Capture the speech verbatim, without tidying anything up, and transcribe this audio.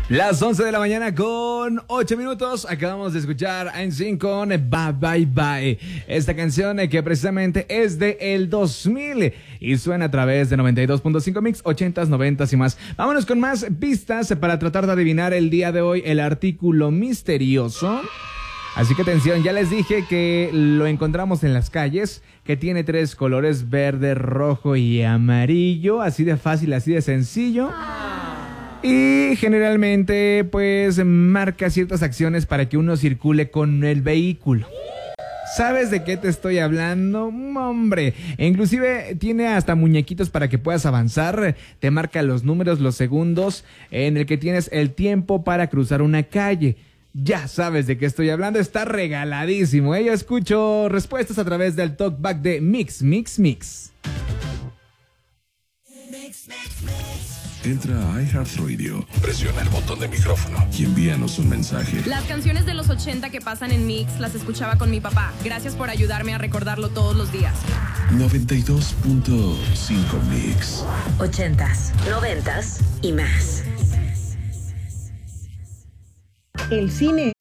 Las once de la mañana con ocho minutos. Acabamos de escuchar a N Sync con Bye Bye Bye. Esta canción que precisamente es de el dos mil y suena a través de noventa y dos punto cinco Mix, ochentas, noventas y más. Vámonos con más pistas para tratar de adivinar el día de hoy el artículo misterioso. Así que atención, ya les dije que lo encontramos en las calles, que tiene tres colores: verde, rojo y amarillo. Así de fácil, así de sencillo. Y generalmente pues marca ciertas acciones para que uno circule con el vehículo. ¿Sabes de qué te estoy hablando? Hombre, e inclusive tiene hasta muñequitos para que puedas avanzar. Te marca los números, los segundos en el que tienes el tiempo para cruzar una calle. Ya sabes de qué estoy hablando, está regaladísimo, ¿eh? Yo escucho respuestas a través del talkback de Mix, Mix, Mix. Mix, mix, mix. Entra a iHeartRadio, presiona el botón de micrófono y envíanos un mensaje. Las canciones de los ochenta que pasan en Mix las escuchaba con mi papá. Gracias por ayudarme a recordarlo todos los días. noventa y dos punto cinco Mix. Ochentas, noventas y más. El cine